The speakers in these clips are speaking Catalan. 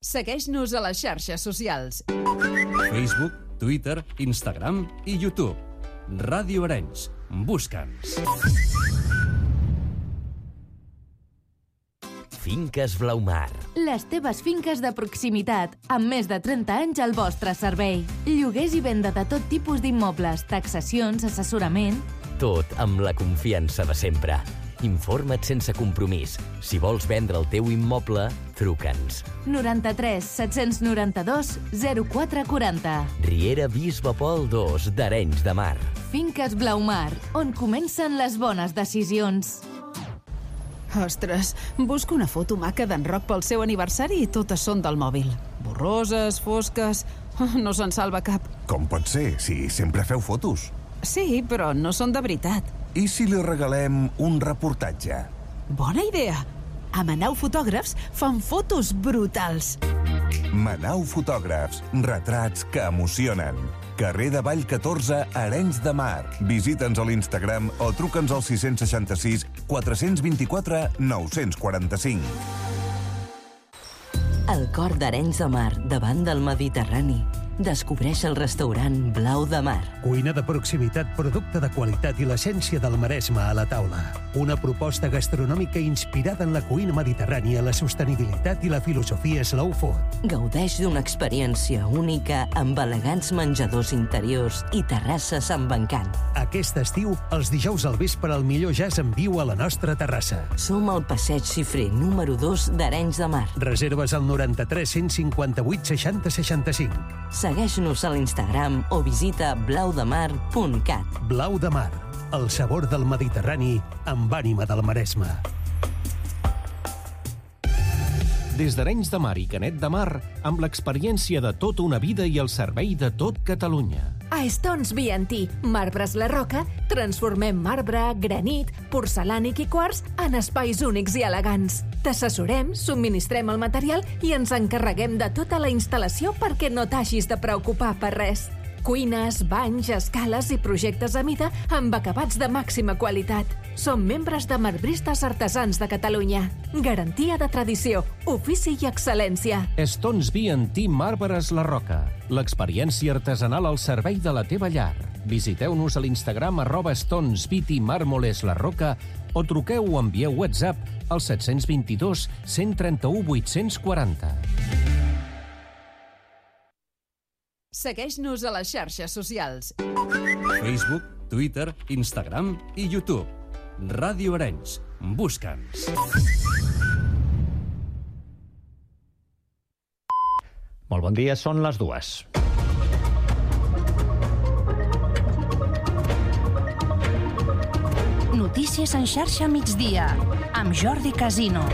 Segueix-nos a les xarxes socials. Facebook, Twitter, Instagram i YouTube. Ràdio Arenys. Busca'ns. Finques Blaumar. Les teves finques de proximitat, amb més de 30 anys al vostre servei. Lloguers i venda de tot tipus d'immobles, taxacions, assessorament... Tot amb la confiança de sempre. Informa't sense compromís. Si vols vendre el teu immoble, truca'ns. 93 792 0440. Riera Bisbe Pol 2 d'Arenys de Mar. Finques Blaumar, on comencen les bones decisions. Ostres, busco una foto maca d'en Roc pel seu aniversari i totes són del mòbil. Borroses, fosques... No se'n salva cap. Com pot ser, si sempre feu fotos? Sí, però no són de veritat. I si li regalem un reportatge? Bona idea! A Manau Fotògrafs fan fotos brutals. Manau Fotògrafs, retrats que emocionen. Carrer de Vall 14, Arenys de Mar. Visita'ns a l'Instagram o truca'ns al 666 424 945. Al cor d'Arenys de Mar, davant del Mediterrani, descobreix el restaurant Blau de Mar. Cuina de proximitat, producte de qualitat i l'essència del Maresme a la taula. Una proposta gastronòmica inspirada en la cuina mediterrània, la sostenibilitat i la filosofia slow food. Gaudeix d'una experiència única amb elegants menjadors interiors i terrasses amb encant. Aquest estiu, els dijous al vespre, el millor jazz en viu a la nostra terrassa. Som al passeig Xifrer, número 2 d'Arenys de Mar. Reserves al 93 158 60 65. Segueix-nos a l'Instagram o visita blaudemar.cat. Blau de Mar, el sabor del Mediterrani amb ànima del Maresme. Des d'Arenys de Mar i Canet de Mar, amb l'experiència de tota una vida i el servei de tot Catalunya. A Stones B&T, Marbres la Roca, transformem marbre, granit, porcelànic i quars en espais únics i elegants. T'assessorem, subministrem el material i ens encarreguem de tota la instal·lació perquè no t'hagis de preocupar per res. Cuines, banys, escales i projectes a mida amb acabats de màxima qualitat. Som membres de Marbristes Artesans de Catalunya. Garantia de tradició, ofici i excel·lència. Stones B&T Marbres la Roca. L'experiència artesanal al servei de la teva llar. Visiteu-nos a l'Instagram @StonesBT Mármoles la Roca o truqueu o envieu WhatsApp al 722 131 840. Segueix-nos a les xarxes socials. Facebook, Twitter, Instagram i YouTube. Ràdio Arenys. Busca'ns. Molt bon dia, són les 2. Notícies en xarxa migdia, amb Jordi Casino.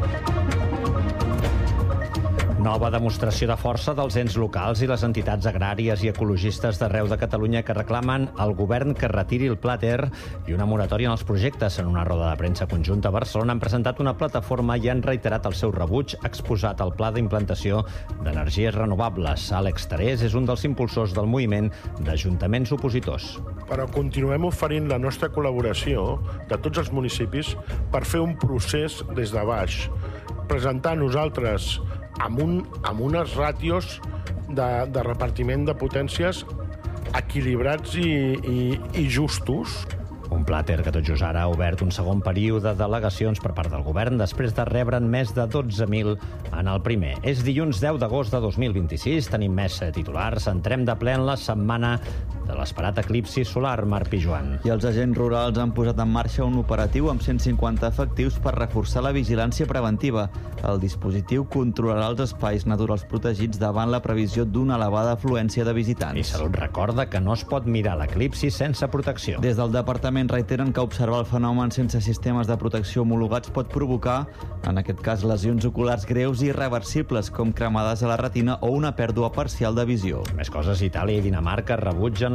Nova demostració de força dels ens locals i les entitats agràries i ecologistes d'arreu de Catalunya que reclamen al govern que retiri el Pla Ter i una moratòria en els projectes. En una roda de premsa conjunta a Barcelona han presentat una plataforma i han reiterat el seu rebuig exposat al pla d'implantació d'energies renovables. Àlex Tarés és un dels impulsors del moviment d'ajuntaments opositors. Però continuem oferint la nostra col·laboració de tots els municipis per fer un procés des de baix, presentar nosaltres amb unes ràtios de repartiment de potències equilibrats i justos. Un Pla Ter que tot just ara ha obert un segon període de delegacions per part del govern després de rebre'n més de 12.000 en el primer. És dilluns 10 d'agost de 2026, tenim més titulars, entrem de ple en la setmana de l'esperat eclipsi solar, Marc Pijuan. I els agents rurals han posat en marxa un operatiu amb 150 efectius per reforçar la vigilància preventiva. El dispositiu controlarà els espais naturals protegits davant la previsió d'una elevada afluència de visitants. I Salut recorda que no es pot mirar l'eclipsi sense protecció. Des del departament reiteren que observar el fenomen sense sistemes de protecció homologats pot provocar, en aquest cas, lesions oculars greus i irreversibles, com cremades a la retina o una pèrdua parcial de visió. Més coses, Itàlia i Dinamarca rebutgen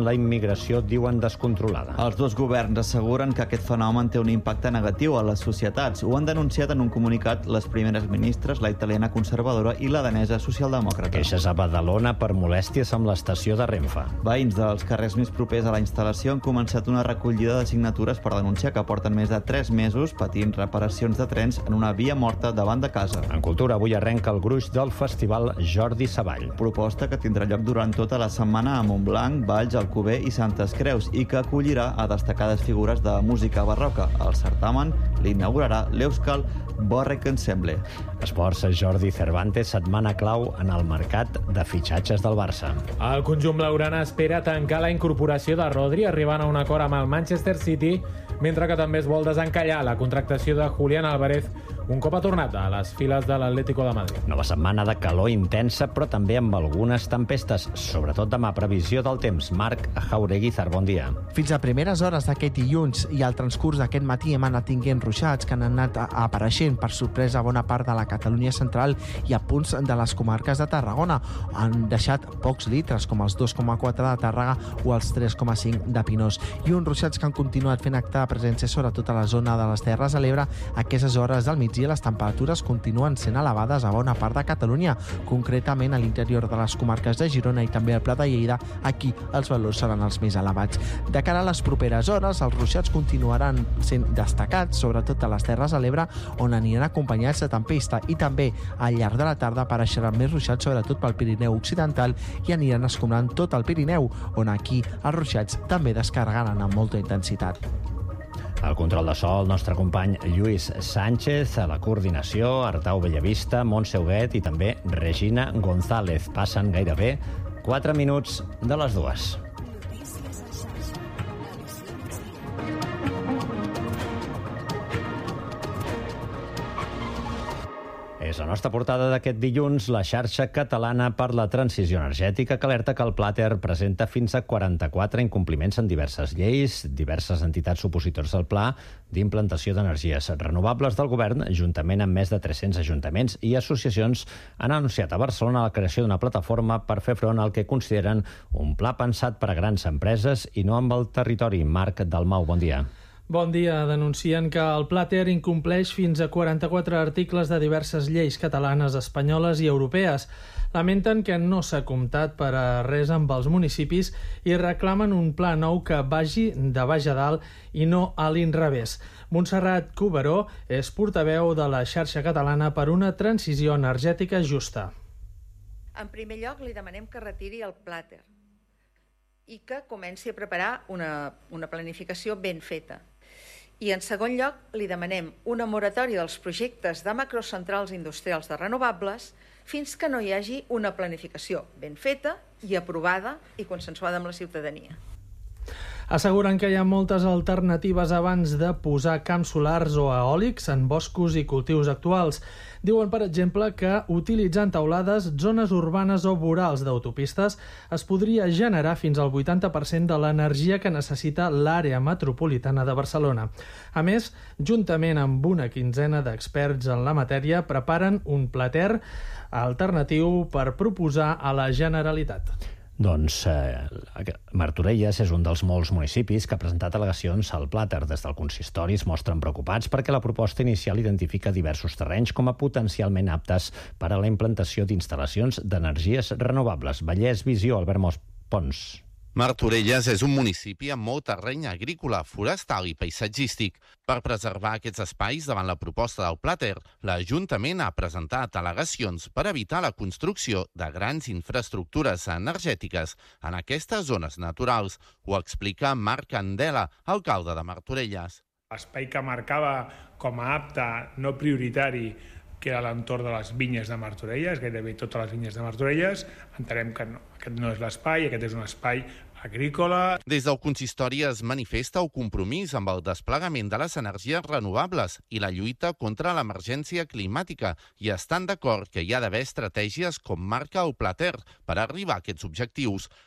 la immigració, diuen, descontrolada. Els dos governs asseguren que aquest fenomen té un impacte negatiu a les societats. Ho han denunciat en un comunicat les primeres ministres, la italiana conservadora i la danesa socialdemòcrata. Queixes a Badalona per molèsties amb l'estació de Renfe. Veïns dels carrers més propers a la instal·lació han començat una recollida de signatures per denunciar que porten més de 3 mesos patint reparacions de trens en una via morta davant de casa. En cultura, avui arrenca el gruix del festival Jordi Savall. Proposta que tindrà lloc durant tota la setmana a Montblanc, Valls, Alcover i Santes Creus i que acollirà a destacades figures de música barroca. El certamen l'inaugurarà l'Euskal Borrek Ensemble. Esports, Jordi Cervantes, setmana clau en el mercat de fitxatges del Barça. El conjunt blaugrana espera tancar la incorporació de Rodri, arribant a un acord amb el Manchester City, mentre que també es vol desencallar la contractació de Julián Álvarez un cop ha tornat a les files de l'Atlético de Madrid. Nova setmana de calor intensa, però també amb algunes tempestes, sobretot demà. Previsió del temps. Marc Jaureguizar, bon dia. Fins a primeres hores d'aquest dilluns i al transcurs d'aquest matí hem anat tinguent ruixats que han anat apareixent per sorpresa a bona part de la Catalunya central i a punts de les comarques de Tarragona. Han deixat pocs litres, com els 2,4 de Tàrrega o els 3,5 de Pinós. I uns ruixats que han continuat fent acte de presència sobretot a la zona de les Terres de l'Ebre. A aquestes hores del migdia les temperatures continuen sent elevades a bona part de Catalunya, concretament a l'interior de les comarques de Girona i també al Pla de Lleida. Aquí els valors seran els més elevats. De cara a les properes hores, els ruixats continuaran sent destacats, sobretot a les Terres de l'Ebre, on aniran acompanyats de tempesta, i també al llarg de la tarda apareixeran més ruixats, sobretot pel Pirineu occidental, i aniran escombrant tot el Pirineu, on aquí els ruixats també descarregaran amb molta intensitat. Al control de so, el nostre company Lluís Sánchez, a la coordinació, Artau Bellavista, Montse Huguet i també Regina González. Passen gairebé 4 minuts de les 2. És la nostra portada d'aquest dilluns, la xarxa catalana per la transició energètica, que alerta que el Plater presenta fins a 44 incompliments en diverses lleis. Diverses entitats opositors al pla d'implantació d'energies renovables del govern, juntament amb més de 300 ajuntaments i associacions, han anunciat a Barcelona la creació d'una plataforma per fer front al que consideren un pla pensat per a grans empreses i no amb el territori. Marc Dalmau, bon dia. Bon dia. Denuncien que el Plater incompleix fins a 44 articles de diverses lleis catalanes, espanyoles i europees. Lamenten que no s'ha comptat per a res amb els municipis i reclamen un pla nou que vagi de baix a dalt i no a l'inrevés. Montserrat Cuberó és portaveu de la xarxa catalana per una transició energètica justa. En primer lloc, li demanem que retiri el Plater i que comenci a preparar una planificació ben feta. I, en segon lloc, li demanem una moratòria dels projectes de macrocentrals industrials de renovables fins que no hi hagi una planificació ben feta i aprovada i consensuada amb la ciutadania. Asseguren que hi ha moltes alternatives abans de posar camps solars o eòlics en boscos i cultius actuals. Diuen, per exemple, que utilitzant teulades, zones urbanes o vorals d'autopistes es podria generar fins al 80% de l'energia que necessita l'àrea metropolitana de Barcelona. A més, juntament amb una quinzena d'experts en la matèria, preparen un Plater alternatiu per proposar a la Generalitat. Doncs Martorelles és un dels molts municipis que ha presentat al·legacions al Plater. Des del consistori es mostren preocupats perquè la proposta inicial identifica diversos terrenys com a potencialment aptes per a la implantació d'instal·lacions d'energies renovables. Vallès Visió, Albert Pons. Martorelles és un municipi amb molt terreny agrícola, forestal i paisatgístic. Per preservar aquests espais davant la proposta del Plater, l'Ajuntament ha presentat al·legacions per evitar la construcció de grans infraestructures energètiques en aquestes zones naturals. Ho explica Marc Candela, alcalde de Martorelles. L'espai que marcava com a apte no prioritari, que era l'entorn de les vinyes de Martorelles, gairebé totes les vinyes de Martorelles, entenem que no, aquest no és l'espai, aquest és un espai agrícola. Des del consistori es manifesta el compromís amb el desplegament de les energies renovables i la lluita contra l'emergència climàtica i estan d'acord que hi ha d'haver estratègies com marca el Plater per arribar a aquests objectius.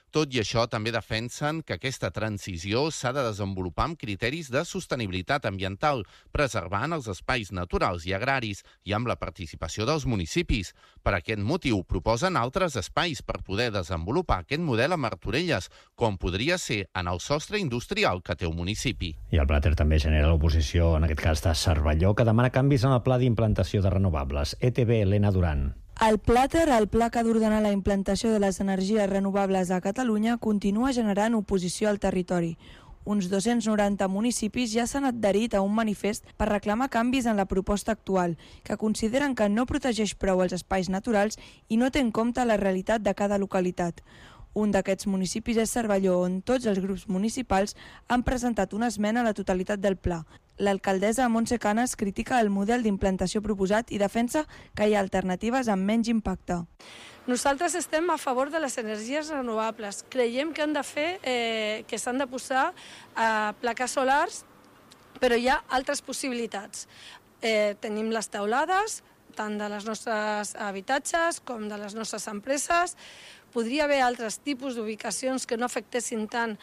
Tot i això, també defensen que aquesta transició s'ha de desenvolupar amb criteris de sostenibilitat ambiental, preservant els espais naturals i agraris i amb la participació dels municipis. Per aquest motiu, proposen altres espais per poder desenvolupar aquest model a Martorelles, com podria ser en el sostre industrial que té un municipi. I el Plater també genera l'oposició, en aquest cas de Cervelló, que demana canvis en el pla d'implantació de renovables. ETV, Helena Duran. El Plater, el pla que ha d'ordenar la implantació de les energies renovables a Catalunya, continua generant oposició al territori. Uns 290 municipis ja s'han adherit a un manifest per reclamar canvis en la proposta actual, que consideren que no protegeix prou els espais naturals i no té en compte la realitat de cada localitat. Un d'aquests municipis és Cervelló, on tots els grups municipals han presentat una esmena a la totalitat del pla. L'alcaldessa Montse Canes critica el model d'implantació proposat i defensa que hi ha alternatives amb menys impacte. Nosaltres estem a favor de les energies renovables. Creiem que que s'han de posar plaques solars, però hi ha altres possibilitats. Tenim les teulades, tant de les nostres habitatges com de les nostres empreses. Podria haver altres tipus d'ubicacions que no afectessin tant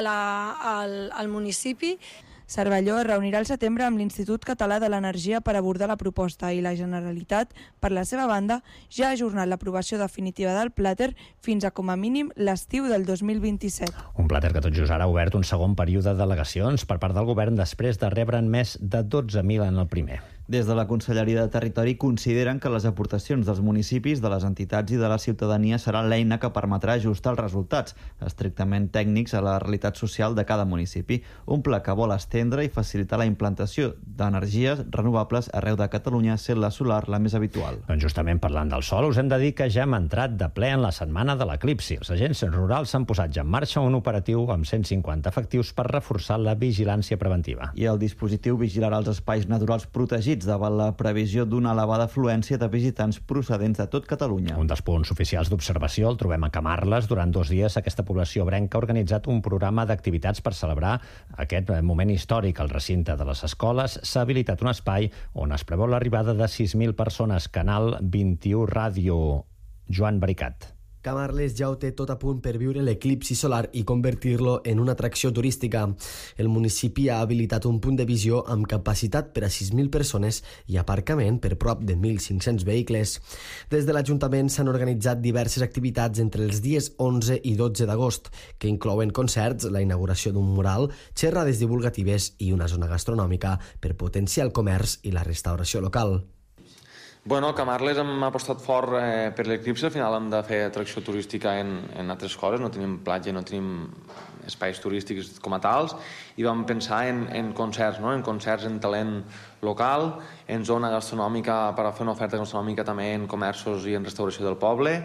al municipi. Cervelló es reunirà al setembre amb l'Institut Català de l'Energia per abordar la proposta i la Generalitat, per la seva banda, ja ha ajornat l'aprovació definitiva del Plater fins a com a mínim l'estiu del 2027. Un Plater que tot just ara ha obert un segon període d'al·legacions per part del govern després de rebre'n més de 12.000 en el primer. Des de la Conselleria de Territori consideren que les aportacions dels municipis, de les entitats i de la ciutadania serà l'eina que permetrà ajustar els resultats estrictament tècnics a la realitat social de cada municipi. Un pla que vol estendre i facilitar la implantació d'energies renovables arreu de Catalunya, sent la solar la més habitual. Doncs justament parlant del sol, us hem de dir que ja hem entrat de ple en la setmana de l'eclipsi. Els agents rurals s'han posat ja en marxa un operatiu amb 150 efectius per reforçar la vigilància preventiva. I el dispositiu vigilarà els espais naturals protegits davant la previsió d'una elevada afluència de visitants procedents de tot Catalunya. Un dels punts oficials d'observació el trobem a Camarles. Durant 2 dies aquesta població obrenca ha organitzat un programa d'activitats per celebrar aquest moment històric. Al recinte de les escoles s'ha habilitat un espai on es preveu l'arribada de 6.000 persones. Canal 21 Ràdio. Joan Baricat. Camarles ja ho té tot a punt per viure l'eclipsi solar i convertir-lo en una atracció turística. El municipi ha habilitat un punt de visió amb capacitat per a 6.000 persones i aparcament per prop de 1.500 vehicles. Des de l'Ajuntament s'han organitzat diverses activitats entre els dies 11 i 12 d'agost, que inclouen concerts, la inauguració d'un mural, xerrades divulgatives i una zona gastronòmica per potenciar el comerç i la restauració local. Bueno, Camarles hem apostat fort per l'eclipsi. Al final hem de fer atracció turística en altres coses. No tenim platja, no tenim espais turístics com a tals. I vam pensar en concerts, no? En concerts en talent local, en zona gastronòmica per a fer una oferta gastronòmica també en comerços i en restauració del poble.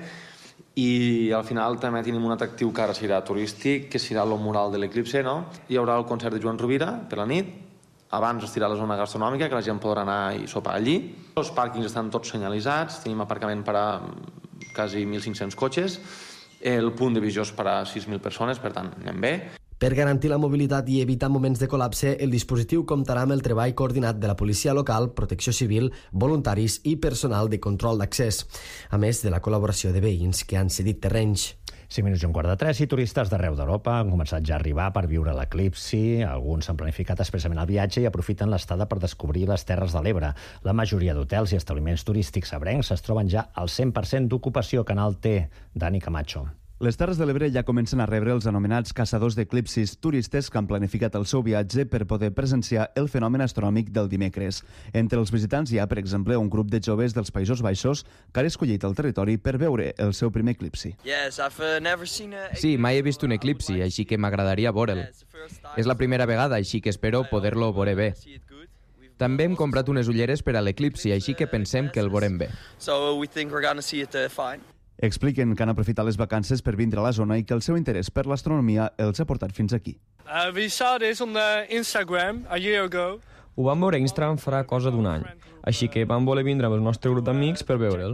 I al final també tenim un atractiu que ara serà turístic, que serà el mural de l'eclipsi, no? Hi haurà el concert de Joan Rovira per la nit. Abans es tirà la zona gastronòmica, que la gent podrà anar i sopar allí. Els pàrquings estan tots senyalitzats, tenim aparcament per a quasi 1.500 cotxes, el punt de visió és per a 6.000 persones, per tant, anem bé. Per garantir la mobilitat i evitar moments de col·lapse, el dispositiu comptarà amb el treball coordinat de la policia local, protecció civil, voluntaris i personal de control d'accés, a més de la col·laboració de veïns que han cedit terrenys. 5 minuts i un quart de 3 i turistes d'arreu d'Europa han començat ja a arribar per viure l'eclipsi. Alguns han planificat expressament el viatge i aprofiten l'estada per descobrir les Terres de l'Ebre. La majoria d'hotels i establiments turístics ebrencs es troben ja al 100% d'ocupació. Canal T, Dani Camacho. Les Terres de l'Ebre ja comencen a rebre els anomenats caçadors d'eclipsis, turistes que han planificat el seu viatge per poder presenciar el fenomen astronòmic del dimecres. Entre els visitants hi ha, per exemple, un grup de joves dels Països Baixos que han escollit el territori per veure el seu primer eclipsi. Sí, mai he vist un eclipsi, així que m'agradaria veure'l. És la primera vegada, així que espero poder-lo veure bé. També hem comprat unes ulleres per a l'eclipsi, així que pensem que el veurem bé. Expliquen que han aprofitat les vacances per vindre a la zona i que el seu interès per l'astronomia els ha portat fins aquí. Ho vam veure a Instagram farà cosa d'un any, així que vam voler vindre amb el nostre grup d'amics per veure'l.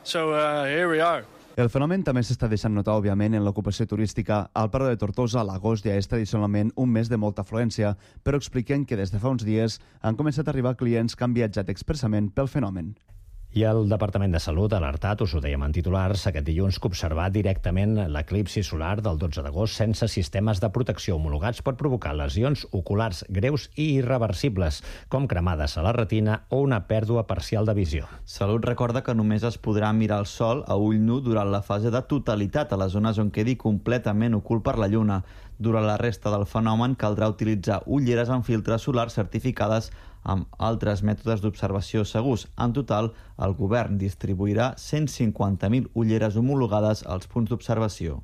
El fenomen també s'està deixant notar, òbviament, en l'ocupació turística. Al Prado de Tortosa, a l'agost ja és tradicionalment un mes de molta afluència, però expliquen que des de fa uns dies han començat a arribar clients que han viatjat expressament pel fenomen. I el Departament de Salut ha alertat, us ho dèiem en titulars, aquest dilluns que observar directament l'eclipsi solar del 12 d'agost sense sistemes de protecció homologats pot provocar lesions oculars greus i irreversibles, com cremades a la retina o una pèrdua parcial de visió. Salut recorda que només es podrà mirar el sol a ull nu durant la fase de totalitat a les zones on quedi completament ocult per la lluna. Durant la resta del fenomen caldrà utilitzar ulleres amb filtres solars certificades amb altres mètodes d'observació segurs. En total, el govern distribuirà 150.000 ulleres homologades als punts d'observació.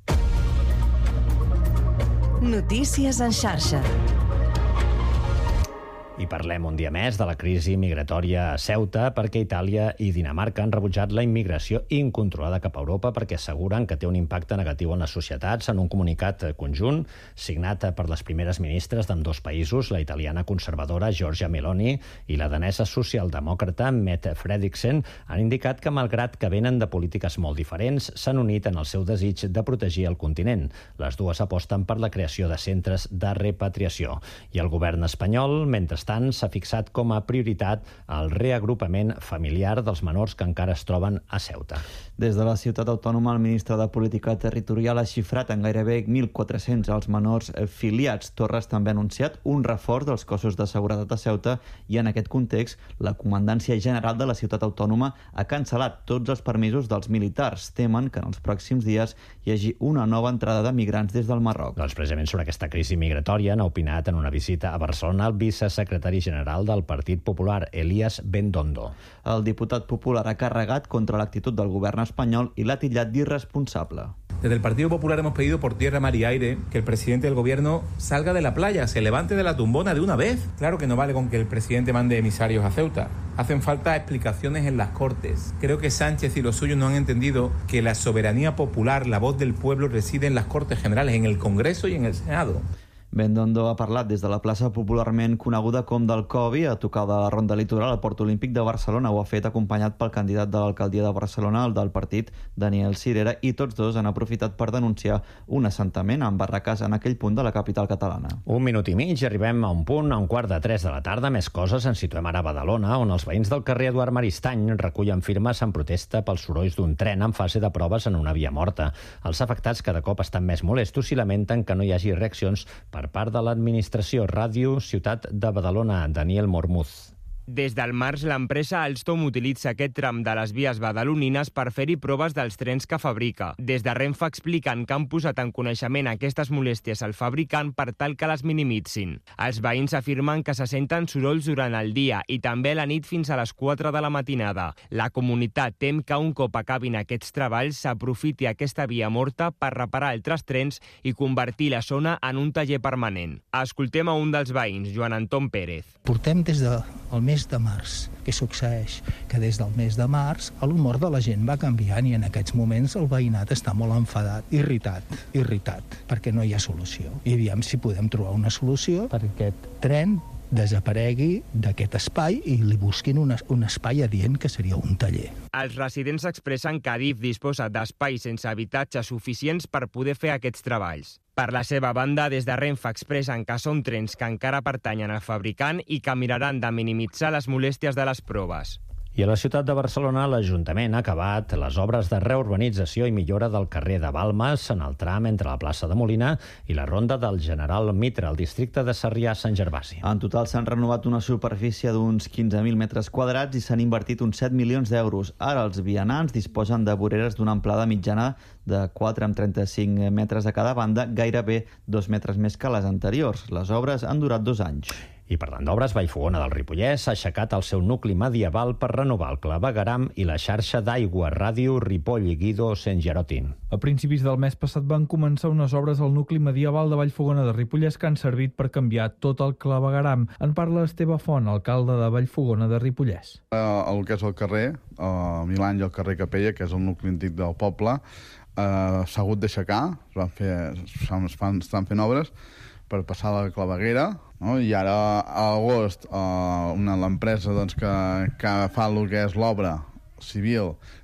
Notícies en xarxa. I parlem un dia més de la crisi migratòria a Ceuta perquè Itàlia i Dinamarca han rebutjat la immigració incontrolada cap a Europa perquè asseguren que té un impacte negatiu en les societats. En un comunicat conjunt signat per les primeres ministres d'ambdós països, la italiana conservadora Giorgia Meloni i la danesa socialdemòcrata Mette Frederiksen, han indicat que, malgrat que venen de polítiques molt diferents, s'han unit en el seu desig de protegir el continent. Les dues aposten per la creació de centres de repatriació. I el govern espanyol, mentrestant, s'ha fixat com a prioritat el reagrupament familiar dels menors que encara es troben a Ceuta. Des de la ciutat autònoma, el ministre de Política Territorial ha xifrat en gairebé 1.400 els menors filiats. Torres també ha anunciat un reforç dels cossos de seguretat a Ceuta i, en aquest context, la Comandància General de la ciutat autònoma ha cancel·lat tots els permisos dels militars. Temen que en els pròxims dies hi hagi una nova entrada de migrants des del Marroc. Doncs precisament sobre aquesta crisi migratòria n'ha opinat en una visita a Barcelona el vicesecretari general del Partit Popular, Elías Bendondo. El diputat popular ha carregat contra l'actitud del govern espanyol y la ha titllat d'irresponsable. Desde el Partido Popular hemos pedido por tierra, mar y aire que el presidente del gobierno salga de la playa, se levante de la tumbona de una vez. Claro que no vale con que el presidente mande emisarios a Ceuta. Hacen falta explicaciones en las Cortes. Creo que Sánchez y los suyos no han entendido que la soberanía popular, la voz del pueblo, reside en las Cortes Generales, en el Congreso y en el Senado. Bendondo ha parlat des de la plaça popularment coneguda com del Covi, a tocar de la Ronda Litoral al Port Olímpic de Barcelona. Ho ha fet acompanyat pel candidat de l'alcaldia de Barcelona, el del partit, Daniel Sirera, i tots dos han aprofitat per denunciar un assentament amb barraques en aquell punt de la capital catalana. Un minut i mig, arribem a un punt, a 2:45 de la tarda. Més coses, ens situem ara a Badalona, on els veïns del carrer Eduard Maristany recullen firmes en protesta pels sorolls d'un tren en fase de proves en una via morta. Els afectats cada cop estan més molestos i lamenten que no hi hagi reaccions per part de l'administració. Ràdio Ciutat de Badalona, Daniel Mormuz. Des del març, l'empresa Alstom utilitza aquest tram de les vies badalonines per fer-hi proves dels trens que fabrica. Des de Renfe expliquen que han posat en coneixement aquestes molèsties al fabricant per tal que les minimitzin. Els veïns afirmen que se senten sorolls durant el dia i també a la nit fins a les 4 de la matinada. La comunitat tem que un cop acabin aquests treballs s'aprofiti aquesta via morta per reparar altres trens i convertir la zona en un taller permanent. Escoltem a un dels veïns, Joan Anton Pérez. Portem des del mes de març. Què succeeix? Que des del mes de març l'humor de la gent va canviant i en aquests moments el veïnat està molt enfadat, irritat, perquè no hi ha solució. I aviam si podem trobar una solució perquè aquest tren desaparegui d'aquest espai i li busquin un espai adient que seria un taller. Els residents expressen que Adif disposa d'espais sense habitatges suficients per poder fer aquests treballs. Per la seva banda, des de Renfe expressen que són trens que encara pertanyen al fabricant i que miraran de minimitzar les molèsties de les proves. I a la ciutat de Barcelona, l'Ajuntament ha acabat les obres de reurbanització i millora del carrer de Balmes en el tram entre la plaça de Molina i la ronda del General Mitre, al districte de Sarrià-Sant Gervasi. En total s'han renovat una superfície d'uns 15.000 metres quadrats i s'han invertit uns 7 milions d'euros. Ara els vianants disposen de voreres d'una amplada mitjana de 4,35 metres a cada banda, gairebé 2 metres més que les anteriors. Les obres han durat 2 anys. I parlant d'obres, Vallfogona del Ripollès ha aixecat el seu nucli medieval per renovar el clavegueram i la xarxa d'aigua. Ràdio Ripoll, Guido Sengerotin. A principis del mes passat van començar unes obres al nucli medieval de Vallfogona de Ripollès que han servit per canviar tot el clavegueram. En parla Esteve Font, alcalde de Vallfogona de Ripollès. El que és el carrer, Milanys i el carrer Capella, que és el nucli antic del poble, s'ha hagut d'aixecar, estan fent obres per passar la claveguera, no? I ara a l'agost l'empresa que fa el que és l'obra civil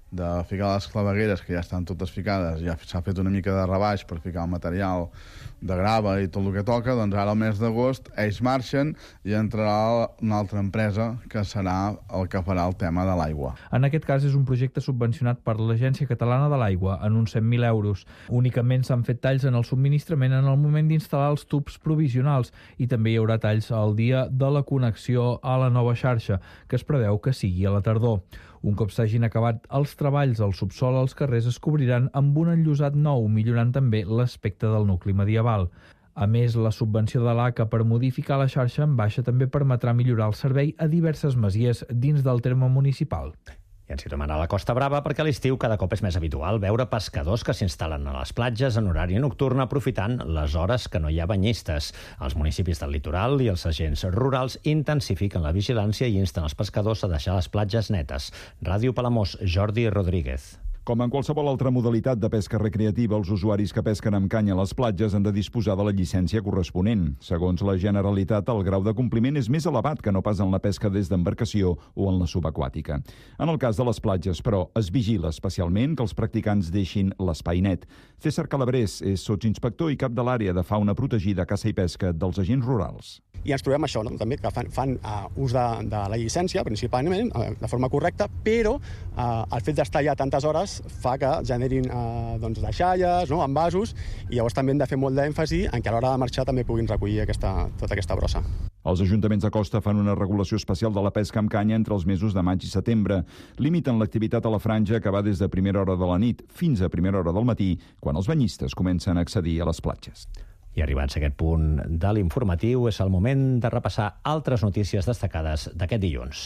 de ficar les clavegueres, que ja estan totes ficades, ja s'ha fet una mica de rebaix per ficar el material de grava i tot el que toca, doncs ara al mes d'agost ells marxen i entrarà una altra empresa que serà el que farà el tema de l'aigua. En aquest cas és un projecte subvencionat per l'Agència Catalana de l'Aigua en uns 100.000 euros. Únicament s'han fet talls en el subministrament en el moment d'instal·lar els tubs provisionals i també hi haurà talls al dia de la connexió a la nova xarxa, que es preveu que sigui a la tardor. Un cop s'hagin acabat els treballs al subsol, els carrers es cobriran amb un enllosat nou, millorant també l'aspecte del nucli medieval. A més, la subvenció de l'ACA per modificar la xarxa en baixa també permetrà millorar el servei a diverses masies dins del terme municipal. I ens situem a la Costa Brava perquè a l'estiu cada cop és més habitual veure pescadors que s'instal·len a les platges en horari nocturn aprofitant les hores que no hi ha banyistes. Els municipis del litoral i els agents rurals intensifiquen la vigilància i insten els pescadors a deixar les platges netes. Ràdio Palamós, Jordi Rodríguez. Com en qualsevol altra modalitat de pesca recreativa, els usuaris que pesquen amb canya a les platges han de disposar de la llicència corresponent. Segons la Generalitat, el grau de compliment és més elevat que no pas en la pesca des d'embarcació o en la subaquàtica. En el cas de les platges, però, es vigila especialment que els practicants deixin l'espai net. César Calabrés és sotsinspector i cap de l'àrea de fauna protegida, caça i pesca dels agents rurals. I ens trobem això, no? També que fan ús de la llicència, principalment, de forma correcta, però el fet d'estar allà tantes hores fa que generin deixalles, no? Envasos, i llavors també hem de fer molt d'èmfasi en que a l'hora de marxar també puguin recollir tota aquesta brossa. Els ajuntaments de costa fan una regulació especial de la pesca amb canya entre els mesos de maig i setembre. Limiten l'activitat a la franja que va des de primera hora de la nit fins a primera hora del matí, quan els banyistes comencen a accedir a les platges. I arribats a aquest punt de l'informatiu, és el moment de repassar altres notícies destacades d'aquest dilluns.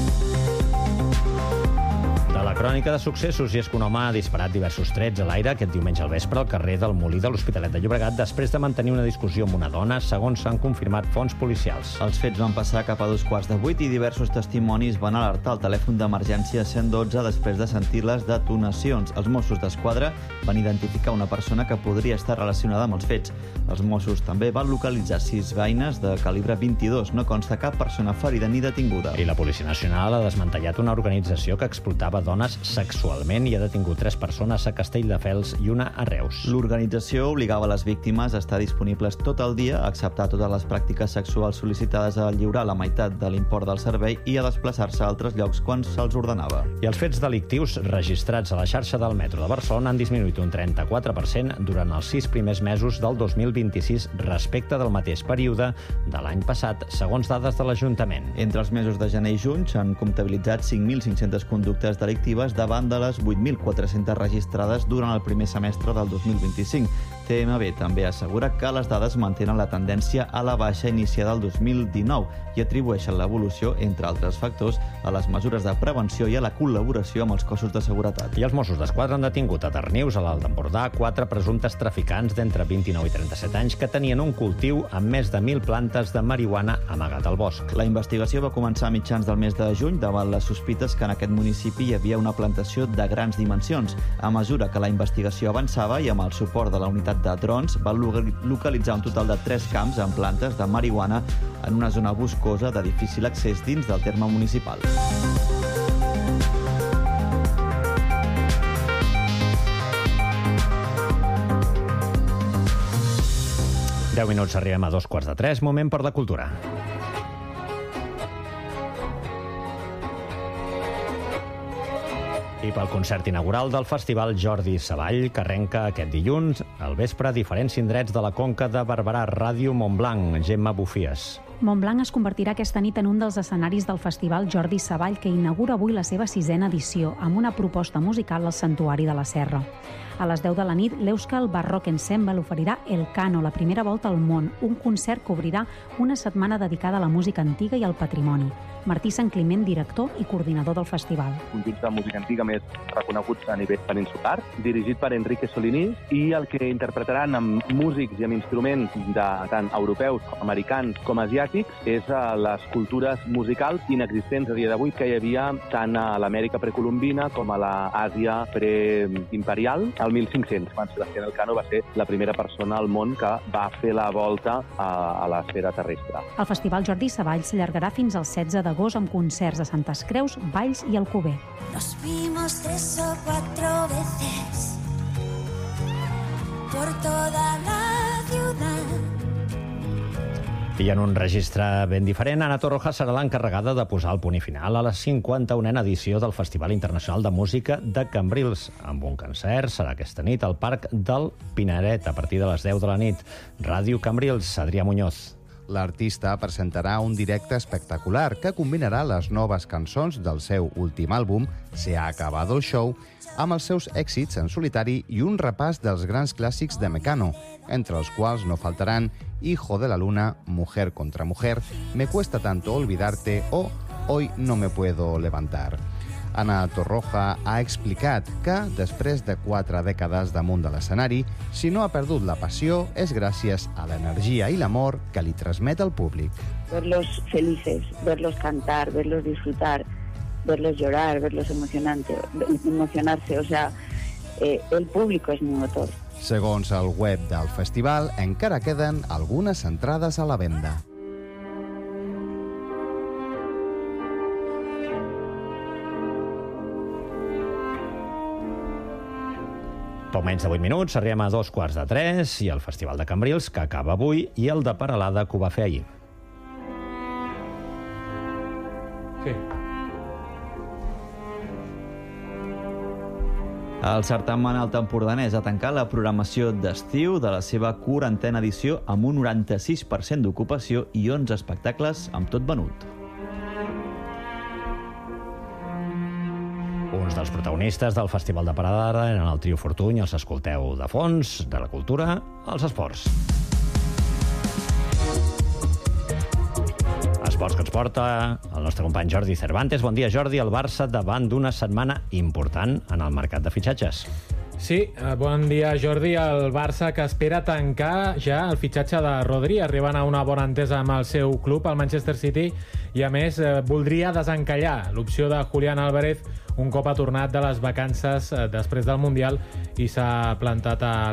De la crònica de successos, i és que un home ha disparat diversos trets a l'aire aquest diumenge al vespre al carrer del Molí de l'Hospitalet de Llobregat després de mantenir una discussió amb una dona, segons s'han confirmat fonts policials. Els fets van passar cap a 7:15 i diversos testimonis van alertar el telèfon d'emergència 112 després de sentir les detonacions. Els Mossos d'Esquadra van identificar una persona que podria estar relacionada amb els fets. Els Mossos també van localitzar 6 beines de calibre 22. No consta cap persona ferida ni detinguda. I la Policia Nacional ha desmantellat una organització que explotava dones sexualment i ha detingut 3 persones a Castelldefels i una a Reus. L'organització obligava les víctimes a estar disponibles tot el dia, a acceptar totes les pràctiques sexuals sol·licitades, a lliurar la meitat de l'import del servei i a desplaçar-se a altres llocs quan se'ls ordenava. I els fets delictius registrats a la xarxa del metro de Barcelona han disminuït un 34% durant els 6 primers mesos del 2026 respecte del mateix període de l'any passat, segons dades de l'Ajuntament. Entre els mesos de gener i juny s'han comptabilitzat 5.500 conductes delictives davant de les 8.400 registrades durant el primer semestre del 2025. TMB també assegura que les dades mantenen la tendència a la baixa iniciada el 2019 i atribueixen l'evolució, entre altres factors, a les mesures de prevenció i a la col·laboració amb els cossos de seguretat. I els Mossos d'Esquadra han detingut a Darnius, a l'Alt Empordà, 4 presumptes traficants d'entre 29 i 37 anys que tenien un cultiu amb més de 1.000 plantes de marihuana amagat al bosc. La investigació va començar a mitjans del mes de juny davant les sospites que en aquest municipi hi havia una plantació de grans dimensions. A mesura que la investigació avançava i amb el suport de la unitat de drons, van localitzar un total de 3 camps amb plantes de marihuana en una zona boscosa de difícil accés dins del terme municipal. Deu minuts, arribem a 2:15, moment per la cultura. I pel concert inaugural del Festival Jordi Savall, que arrenca aquest dilluns al vespre a diferents indrets de la Conca de Barberà. Ràdio Montblanc, Gemma Bufies. Montblanc es convertirà aquesta nit en un dels escenaris del Festival Jordi Savall, que inaugura avui la seva 6ª edició, amb una proposta musical al Santuari de la Serra. A les 10 de la nit, l'Euskal Barrock Ensemble oferirà El Cano, la primera volta al món, un concert que obrirà una setmana dedicada a la música antiga i al patrimoni. Martí Sant Climent, director i coordinador del festival. Un grup de música antiga més reconeguts a nivell peninsular, dirigit per Enrique Solinís, i el que interpretaran amb músics i amb instruments de tant europeus, americans com asiàtics és les cultures musicals inexistents a dia d'avui que hi havia tant a l'Amèrica precolombina com a l'Àsia preimperial al 1500, quan Sebastián Elcano va ser la primera persona al món que va fer la volta a l'esfera terrestre. El Festival Jordi Savall s'allargarà fins al 16 d'agost d'agost amb concerts a Santes Creus, Valls i Alcover. Nos vimos 3 o 4 veces por toda la ciudad. I en un registre ben diferent, Ana Torroja serà l'encarregada de posar el punt i final a la 51a edició del Festival Internacional de Música de Cambrils. Amb un concert serà aquesta nit al Parc del Pinaret a partir de les 10 de la nit. Ràdio Cambrils, Adrià Muñoz. L'artista presentarà un directe espectacular que combinarà les noves cançons del seu últim àlbum, Se ha acabado el show, amb els seus èxits en solitari i un repàs dels grans clàssics de Mecano, entre els quals no faltaran Hijo de la Luna, Mujer contra Mujer, Me cuesta tanto olvidarte o Hoy no me puedo levantar. Ana Torroja ha explicat que, després de 4 dècades damunt de l'escenari, si no ha perdut la passió és gràcies a l'energia i l'amor que li transmet al públic. Verlos felices, verlos cantar, verlos disfrutar, verlos llorar, verlos emocionarse, o sea, el público es mi motor. Segons el web del festival, encara queden algunes entrades a la venda. Poc menys de 8 minuts, arribem a 2:45 i el Festival de Cambrils, que acaba avui, i el de Peralada, que ho va fer ahir. Sí. El certamen alt empordanès ha tancat la programació d'estiu de la seva 40a edició amb un 96% d'ocupació i 11 espectacles amb tot venut. Uns dels protagonistes del Festival de Peralada eren el trio Fortuny, els escolteu de fons, de la cultura, als esports. Esports que ens porta el nostre company Jordi Cervantes. Bon dia, Jordi. El Barça davant d'una setmana important en el mercat de fitxatges. Sí, bon dia, Jordi. El Barça que espera tancar ja el fitxatge de Rodri, arribant a una bona entesa amb el seu club, el Manchester City, i a més voldria desencallar l'opció de Julián Álvarez un cop ha tornat de les vacances després del Mundial i s'ha plantat a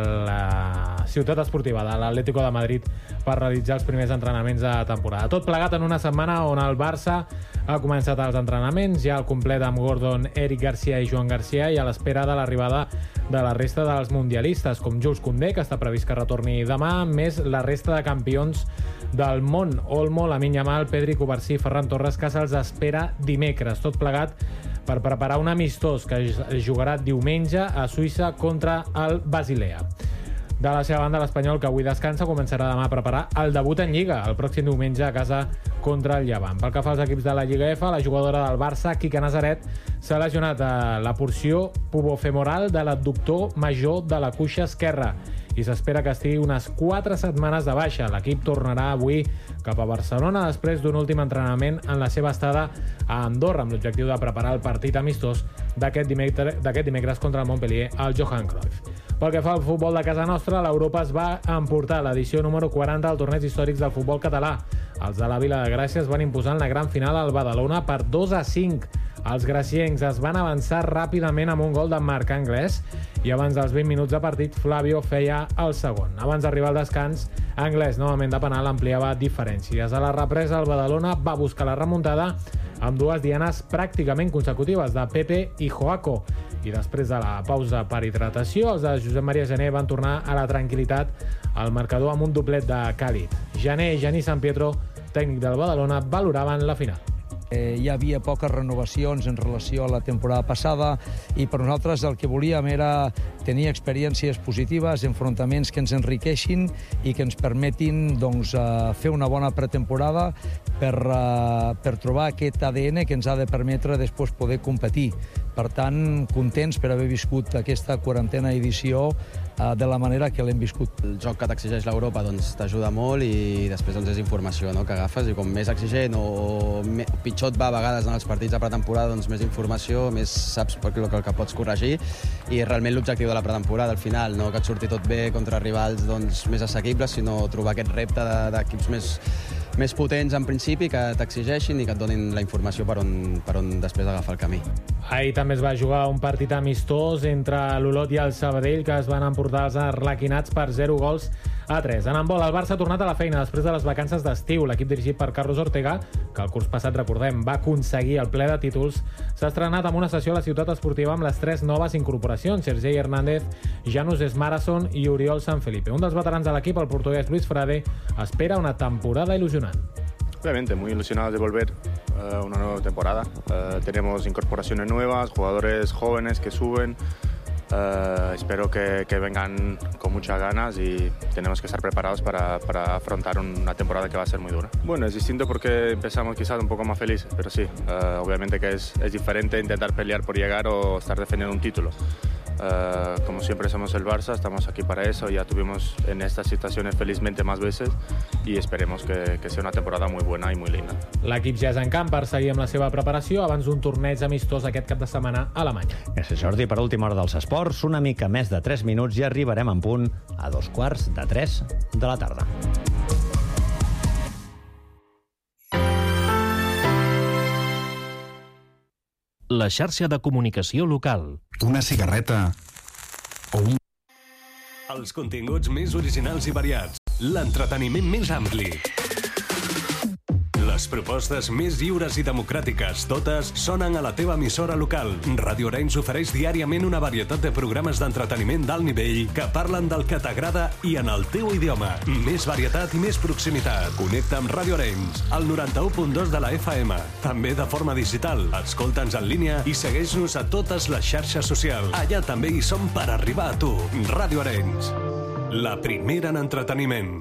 la ciutat esportiva de l'Atlético de Madrid per realitzar els primers entrenaments de temporada. Tot plegat en una setmana on el Barça ha començat els entrenaments, ja al complet amb Gordon, Eric Garcia i Joan Garcia, i a l'espera de l'arribada de la resta dels mundialistes, com Jules Koundé, que està previst que retorni demà, més la resta de campions del món, Olmo, Lamine Yamal, Pedri, Cubarsí, Ferran Torres, que se'ls espera dimecres. Tot plegat per preparar un amistós que es jugarà diumenge a Suïssa contra el Basilea. De la seva banda, l'Espanyol, que avui descansa, començarà demà a preparar el debut en Lliga, el pròxim diumenge a casa contra el Llevant. Pel que fa als equips de la Lliga F, la jugadora del Barça, Quique Nazaret, s'ha lesionat a la porció pubofemoral de l'abductor major de la cuixa esquerra i s'espera que estigui unes 4 setmanes de baixa. L'equip tornarà avui cap a Barcelona després d'un últim entrenament en la seva estada a Andorra, amb l'objectiu de preparar el partit amistós d'aquest dimecres contra el Montpellier al Johan Cruyff. Pel que fa al futbol de casa nostra, l'Europa es va emportar l'edició número 40 del torneig històrics del futbol català. Els de la Vila de Gràcia es van imposar en la gran final al Badalona per 2-5. Els graciencs es van avançar ràpidament amb un gol de Marc Anglès i abans dels 20 minuts de partit Flavio feia el segon. Abans d'arribar al descans, Anglès, novament de penal, ampliava diferències. A la represa, el Badalona va buscar la remuntada amb 2 dianes pràcticament consecutives de Pepe i Joaco. I després de la pausa per hidratació, els de Josep Maria Gené van tornar a la tranquil·litat al marcador amb un doblet de Càlid. Gené i Genís San Pietro, tècnic del Badalona, valoraven la final. Hi havia poques renovacions en relació a la temporada passada i per nosaltres el que volíem era tenir experiències positives, enfrontaments que ens enriqueixin i que ens permetin fer una bona pretemporada per trobar aquest ADN que ens ha de permetre després poder competir. Per tant, contents per haver viscut aquesta 40a edició de la manera que l'hem viscut. El joc que t'exigeix l'Europa t'ajuda molt i després és informació que agafes i com més exigent o pitjor et va a vegades en els partits de pretemporada, més informació, més saps el que pots corregir i realment l'objectiu de la pretemporada al final, no que et surti tot bé contra rivals més assequibles, sinó trobar aquest repte d'equips més potents en principi, que t'exigeixin i que et donin la informació per on després agafar el camí. Ahir també es va jugar un partit amistós entre l'Olot i el Sabadell, que es van emportar els arlequinats per 0 gols A3. En handbol, el Barça ha tornat a la feina després de les vacances d'estiu. L'equip dirigit per Carlos Ortega, que el curs passat, recordem, va aconseguir el ple de títols, s'ha estrenat amb una sessió a la ciutat esportiva amb les 3 noves incorporacions: Sergei Hernández, Janus Esmarason i Oriol Sanfelipe. Un dels veterans de l'equip, el portuguès Luis Frade, espera una temporada ilusionant. Obviamente, muy ilusionados de volver una nueva temporada. Tenemos incorporaciones nuevas, jugadores jóvenes que suben. Espero que vengan con muchas ganas y tenemos que estar preparados para afrontar una temporada que va a ser muy dura. Bueno, es distinto porque empezamos quizás un poco más felices, pero sí, obviamente que es diferente intentar pelear por llegar o estar defendiendo un título. Como siempre somos el Barça, estamos aquí para eso, ya tuvimos en estas situaciones felizmente más veces y esperemos que sea una temporada muy buena y muy linda. L'equip ja és en camp per seguir amb la seva preparació abans d'un torneig amistós aquest cap de setmana a Alemanya. Gràcies, Jordi. Per última hora dels esports, una mica més de 3 minuts i arribarem en punt a 2:45 de la tarda. La xarxa de comunicació local. Una cigarreta o un... Els continguts més originals i variats. L'entreteniment més ampli. Les propostes més lliures i democràtiques, totes sonen a la teva emissora local. Ràdio Arenys ofereix diàriament una varietat de programes d'entreteniment d'alt nivell que parlen del que t'agrada i en el teu idioma. Més varietat i més proximitat. Connecta amb Ràdio Arenys, al 91.2 de la FM. També de forma digital. Escolta'ns en línia i segueix-nos a totes les xarxes socials. Allà també hi som per arribar a tu. Ràdio Arenys, la primera en entreteniment.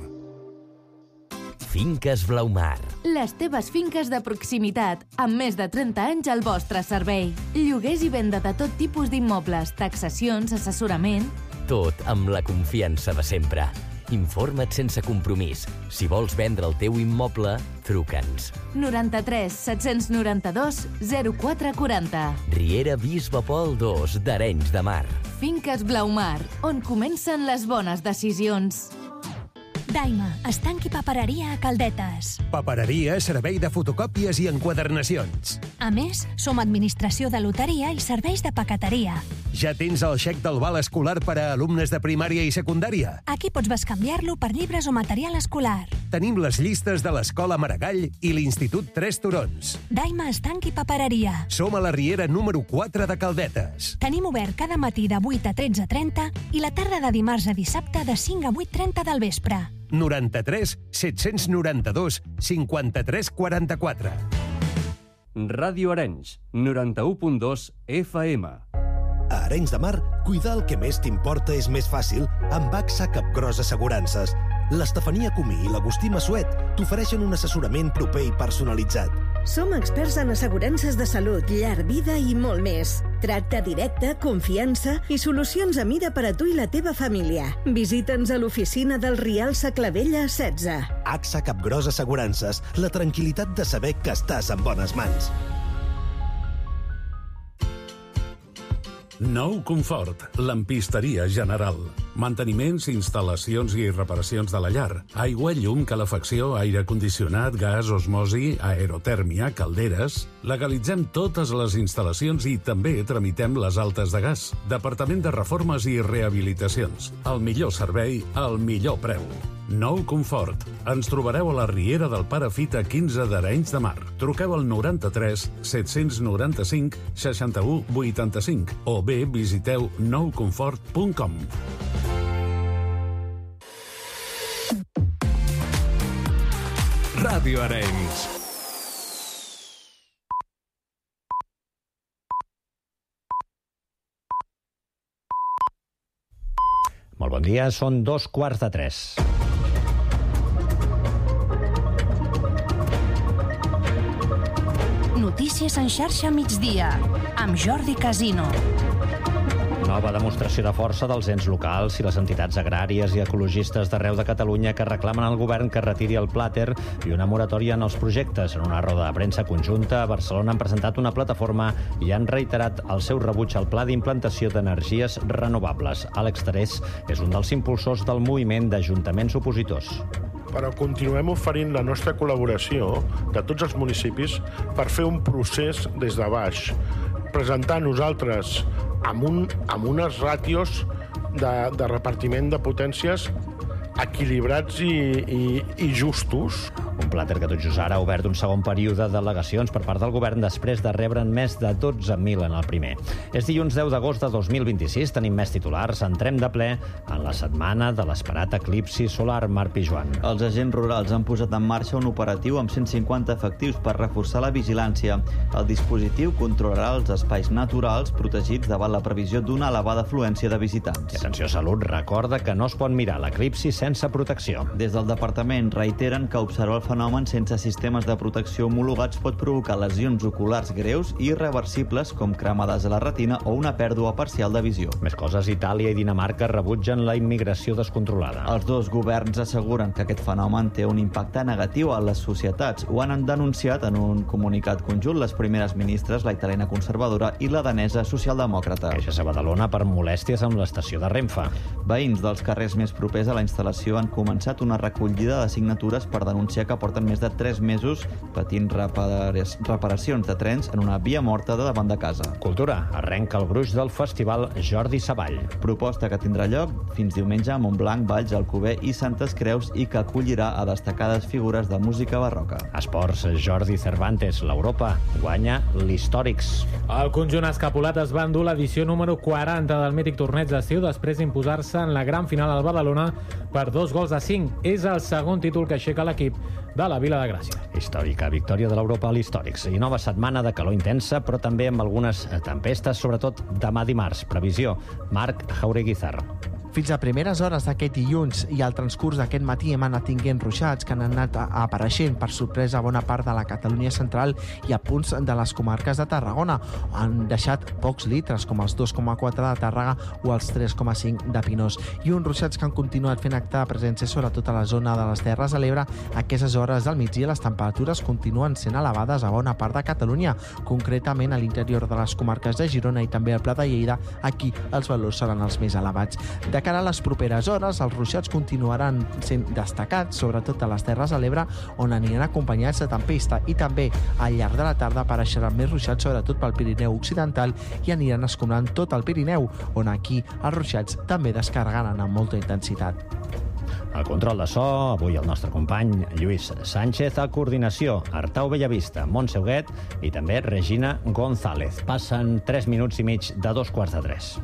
Finques Blaumar. Les teves finques de proximitat, amb més de 30 anys al vostre servei. Lloguers i venda de tot tipus d'immobles, taxacions, assessorament... Tot amb la confiança de sempre. Informa't sense compromís. Si vols vendre el teu immoble, truca'ns. 93 792 0440. Riera Bisbe Pol 2 d'Arenys de Mar. Finques Blaumar, on comencen les bones decisions. Daima, estanc i papereria a Caldetes. Papereria, servei de fotocòpies i enquadernacions. A més, som administració de loteria i serveis de paqueteria. Ja tens el xec del val escolar per a alumnes de primària i secundària? Aquí pots bescanviar-lo per llibres o material escolar. Tenim les llistes de l'Escola Maragall i l'Institut Tres Turons. Daima, estanc i papereria. Som a la Riera número 4 de Caldetes. Tenim obert cada matí de 8 a 13:30 i la tarda de dimarts a dissabte de 5 a 8:30 del vespre. 93 792 53 44. Ràdio Arenys, 91.2 FM. A Arenys de Mar, cuidar el que més t'importa és més fàcil amb AXA Capgròs Assegurances. L'Estefania Comí i l'Agustí Massuet t'ofereixen un assessorament proper i personalitzat. Som experts en assegurances de salut, llar, vida i molt més. Tracte directe, confiança i solucions a mida per a tu i la teva família. Visita'ns a l'oficina del Rial Saclavella 16. AXA Capgròs Assegurances, la tranquil·litat de saber que estàs en bones mans. Nou Confort, lampisteria general. Manteniments, instal·lacions i reparacions de la llar. Aigua, llum, calefacció, aire condicionat, gas, osmosi, aerotèrmia, calderes... Legalitzem totes les instal·lacions i també tramitem les altes de gas. Departament de Reformes i Rehabilitacions. El millor servei, al millor preu. Nou Confort. Ens trobareu a la Riera del Pare Fita 15 d'Arenys de Mar. Truqueu al 93 795 61 85 o bé visiteu nouconfort.com. Ràdio Arenys. Molt bon dia, són 2:45. Notícies en xarxa migdia, amb Jordi Casino. Nova demostració de força dels ens locals i les entitats agràries i ecologistes d'arreu de Catalunya que reclamen al govern que retiri el plàter i una moratòria en els projectes. En una roda de premsa conjunta, a Barcelona han presentat una plataforma i han reiterat el seu rebuig al pla d'implantació d'energies renovables. Àlex Terés és un dels impulsors del moviment d'ajuntaments opositors. Però continuem oferint la nostra col·laboració de tots els municipis per fer un procés des de baix, presentar nosaltres amb unes ràtios de repartiment de potències equilibrats i justos. Un plàter que tot just ara ha obert un segon període d'al·legacions per part del govern després de rebre'n més de 12.000 en el primer. És dilluns 10 d'agost de 2026, tenim més titulars, entrem de ple en la setmana de l'esperat eclipsi solar. Marc Pijuan. Els agents rurals han posat en marxa un operatiu amb 150 efectius per reforçar la vigilància. El dispositiu controlarà els espais naturals protegits davant la previsió d'una elevada afluència de visitants. I atenció, Salut recorda que no es pot mirar l'eclipsi sense protecció. Des del departament reiteren que observar el fenomen sense sistemes de protecció homologats pot provocar lesions oculars greus i irreversibles com cremades a la retina o una pèrdua parcial de visió. Més coses, Itàlia i Dinamarca rebutgen la immigració descontrolada. Els dos governs asseguren que aquest fenomen té un impacte negatiu a les societats. Ho han denunciat en un comunicat conjunt les primeres ministres, la italiana conservadora i la danesa socialdemòcrata. Queixes a Badalona per molèsties amb l'estació de Renfe. Veïns dels carrers més propers a la instal·lació han començat una recollida de signatures per denunciar que porten més de 3 mesos patint reparacions de trens en una via morta de davant de casa. Cultura. Arrenca el gruix del festival Jordi Savall. Proposta que tindrà lloc fins diumenge a Montblanc, Valls, Alcover i Santes Creus i que acollirà a destacades figures de música barroca. Esports. Jordi Cervantes. L'Europa guanya l'Històrics. El conjunt escapulat es va endur l'edició número 40 del mític torneig d'estiu després d'imposar-se en la gran final al Badalona per 2-5. És el segon títol que aixeca l'equip de la Vila de Gràcia. Històrica victòria de l'Europa a l'Històrics. I nova setmana de calor intensa, però també amb algunes tempestes, sobretot demà dimarts. Previsió. Marc Jauregui-Zarr. Fins a primeres hores d'aquest dilluns i al transcurs d'aquest matí hem anat tinguent ruixats que han anat apareixent per sorpresa a bona part de la Catalunya central i a punts de les comarques de Tarragona. Han deixat pocs litres, com els 2,4 de Tàrrega o els 3,5 de Pinós. I uns ruixats que han continuat fent acte de presència sobretot a la zona de les Terres de l'Ebre. A aquestes hores del migdia les temperatures continuen sent elevades a bona part de Catalunya, concretament a l'interior de les comarques de Girona i també al Pla de Lleida. Aquí els valors seran els més elevats. De cara a les properes hores, els ruixats continuaran sent destacats, sobretot a les Terres de l'Ebre, on aniran acompanyats de tempesta, i també al llarg de la tarda apareixeran més ruixats, sobretot pel Pirineu Occidental, i aniran escombrant tot el Pirineu, on aquí els ruixats també descarregaran amb molta intensitat. Al control de so, avui el nostre company Lluís Sánchez, a coordinació Artau Bellavista, Montse Huguet i també Regina González. Passen 3 minuts i mig de 2:45.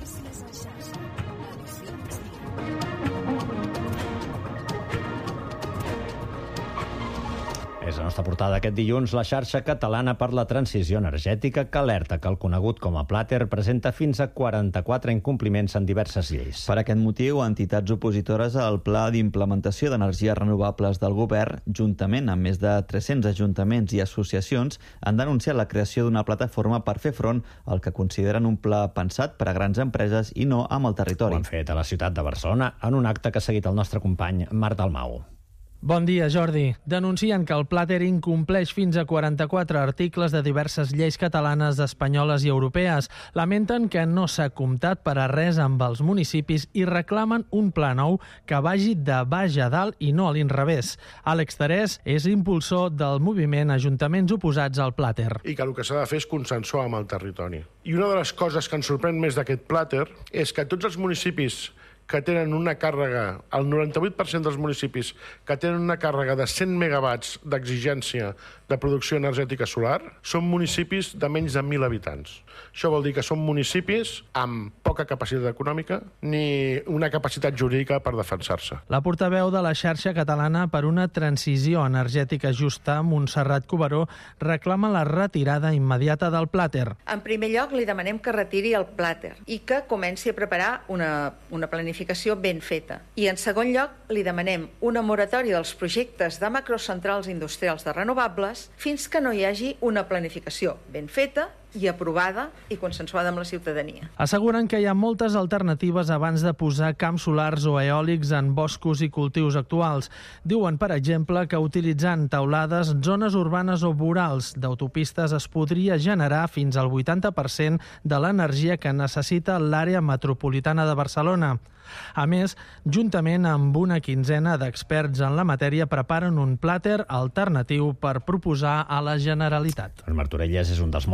És la nostra portada aquest dilluns, la xarxa catalana per la transició energètica, que alerta que el conegut com a Plater presenta fins a 44 incompliments en diverses lleis. Per aquest motiu, entitats opositores al Pla d'Implementació d'Energies Renovables del Govern, juntament amb més de 300 ajuntaments i associacions, han denunciat la creació d'una plataforma per fer front al que consideren un pla pensat per a grans empreses i no amb el territori. Ho han fet a la ciutat de Barcelona en un acte que ha seguit el nostre company Marc Dalmau. Bon dia, Jordi. Denuncien que el Plater incompleix fins a 44 articles de diverses lleis catalanes, espanyoles i europees. Lamenten que no s'ha comptat per a res amb els municipis i reclamen un pla nou que vagi de baix a dalt i no a l'inrevés. Àlex Terès és impulsor del moviment Ajuntaments Oposats al Plater. I que el que s'ha de fer és consensuar amb el territori. I una de les coses que ens sorprèn més d'aquest Plater és que tots els municipis que tenen una càrrega, el 98% dels municipis que tenen una càrrega de 100 megawatts d'exigència de producció energètica solar, són municipis de menys de 1.000 habitants. Això vol dir que són municipis amb poca capacitat econòmica ni una capacitat jurídica per defensar-se. La portaveu de la xarxa catalana per una transició energètica justa, Montserrat Cuberó, reclama la retirada immediata del Plater. En primer lloc, li demanem que retiri el Plater i que comenci a preparar una planificació ben feta. I en segon lloc, li demanem una moratòria dels projectes de macrocentrals industrials de renovables fins que no hi hagi una planificació ben feta i aprovada i consensuada amb la ciutadania. Asseguren que hi ha moltes alternatives abans de posar camps solars o eòlics en boscos i cultius actuals. Diuen, per exemple, que utilitzant teulades, zones urbanes o vorals d'autopistes es podria generar fins al 80% de l'energia que necessita l'àrea metropolitana de Barcelona. A més, juntament amb una quinzena d'experts en la matèria, preparen un Plater alternatiu per proposar a la Generalitat. Martorelles és un dels molts municipis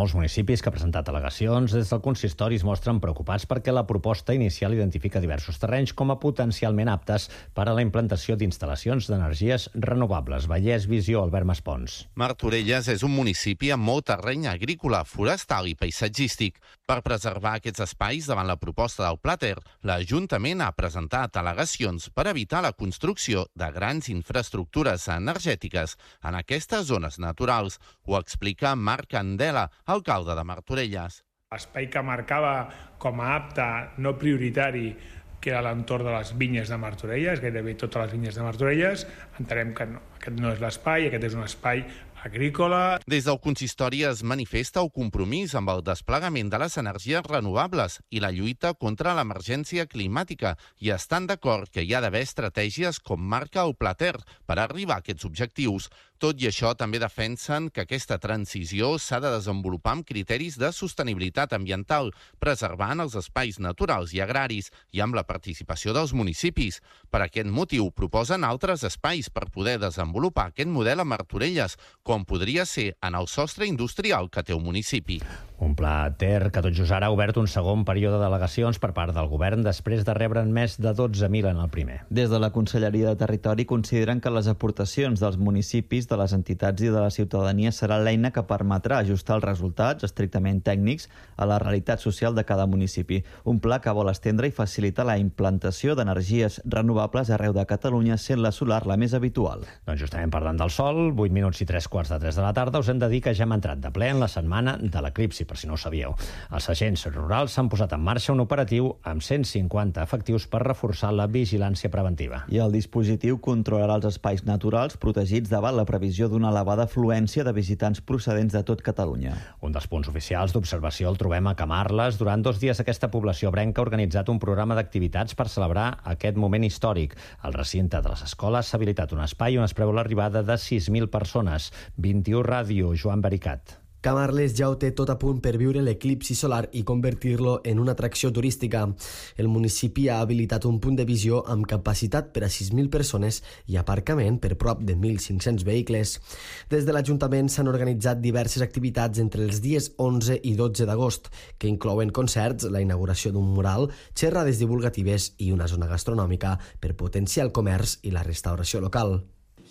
municipis que ha presentat al·legacions des del consistori es mostren preocupats perquè la proposta inicial identifica diversos terrenys com a potencialment aptes per a la implantació d'instal·lacions d'energies renovables. Vallès Visió, Albert Maspons. Martorelles és un municipi amb molt terreny agrícola, forestal i paisatgístic. Per preservar aquests espais davant la proposta del Plater, l'Ajuntament ha presentat al·legacions per evitar la construcció de grans infraestructures energètiques en aquestes zones naturals. Ho explica Marc Candela, alcalde de Martorelles. L'espai que marcava com a apte no prioritari, que era l'entorn de les vinyes de Martorelles, gairebé totes les vinyes de Martorelles, entenem que no, aquest no és l'espai, aquest és un espai agrícola. Des del consistori es manifesta el compromís amb el desplegament de les energies renovables i la lluita contra l'emergència climàtica i estan d'acord que hi ha d'haver estratègies com marca el Plater per arribar a aquests objectius. Tot i això, també defensen que aquesta transició s'ha de desenvolupar amb criteris de sostenibilitat ambiental, preservant els espais naturals i agraris i amb la participació dels municipis. Per aquest motiu, proposen altres espais per poder desenvolupar aquest model a Martorelles, com podria ser en el sostre industrial que té un municipi. Un Plater que tot just ara ha obert un segon període d'al·legacions per part del govern després de rebre'n més de 12.000 en el primer. Des de la Conselleria de Territori consideren que les aportacions dels municipis, de les entitats i de la ciutadania serà l'eina que permetrà ajustar els resultats estrictament tècnics a la realitat social de cada municipi. Un pla que vol estendre i facilitar la implantació d'energies renovables arreu de Catalunya, sent la solar la més habitual. Doncs justament parlant del sol, 8 minuts i 3:15 de la tarda, us hem de dir que ja hem entrat de ple en la setmana de l'eclipsi, per si no ho sabíeu. Els agents rurals s'han posat en marxa un operatiu amb 150 efectius per reforçar la vigilància preventiva. I el dispositiu controlarà els espais naturals protegits davant la previsió d'una elevada afluència de visitants procedents de tot Catalunya. Un dels punts oficials d'observació el trobem a Camarles. Durant 2 dies aquesta població ebrenca ha organitzat un programa d'activitats per celebrar aquest moment històric. Al recinte de les escoles s'ha habilitat un espai on es preveu l'arribada de 6.000 persones. 21 Ràdio, Joan Baricat. Camarles ja ho té tot a punt per viure l'eclipsi solar i convertir-lo en una atracció turística. El municipi ha habilitat un punt de visió amb capacitat per a 6.000 persones i aparcament per prop de 1.500 vehicles. Des de l'Ajuntament s'han organitzat diverses activitats entre els dies 11 i 12 d'agost, que inclouen concerts, la inauguració d'un mural, xerrades divulgatives i una zona gastronòmica per potenciar el comerç i la restauració local.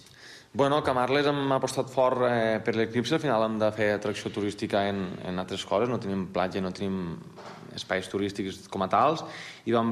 Bueno, Camarles hem apostat fort per l'eclipsi. Al final hem de fer atracció turística en altres coses. No tenim platja, no tenim espais turístics com a tals. I vam